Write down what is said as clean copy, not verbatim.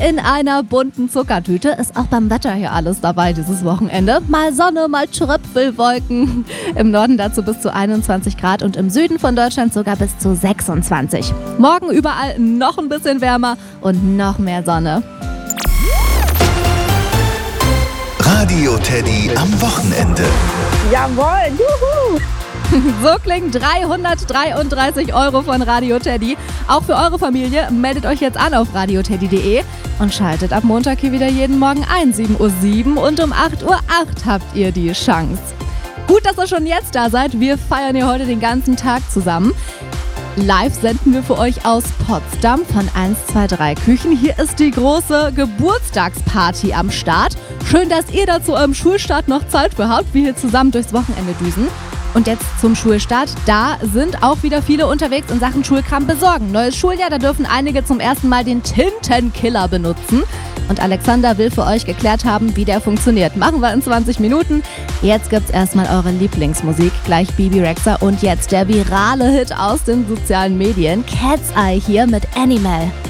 in einer bunten Zuckertüte. Ist auch beim Wetter hier alles dabei dieses Wochenende. Mal Sonne, mal Tröpfelwolken. Im Norden dazu bis zu 21 Grad und im Süden von Deutschland sogar bis zu 26. Morgen überall noch ein bisschen wärmer und noch mehr Sonne. Radio Teddy am Wochenende. Jawohl, juhu! So klingen 333 € von Radio Teddy. Auch für eure Familie. Meldet euch jetzt an auf radioteddy.de und schaltet ab Montag hier wieder jeden Morgen ein. 7:07 Uhr und um 8:08 Uhr habt ihr die Chance. Gut, dass ihr schon jetzt da seid. Wir feiern hier heute den ganzen Tag zusammen. Live senden wir für euch aus Potsdam von 123 Küchen. Hier ist die große Geburtstagsparty am Start. Schön, dass ihr da zu eurem Schulstart noch Zeit für habt, wir hier zusammen durchs Wochenende düsen. Und jetzt zum Schulstart. Da sind auch wieder viele unterwegs in Sachen Schulkram besorgen. Neues Schuljahr, da dürfen einige zum ersten Mal den Tintenkiller benutzen. Und Alexander will für euch geklärt haben, wie der funktioniert. Machen wir in 20 Minuten. Jetzt gibt's erstmal eure Lieblingsmusik. Gleich Bibi Rexha und jetzt der virale Hit aus den sozialen Medien. Cat's Eye hier mit Animal.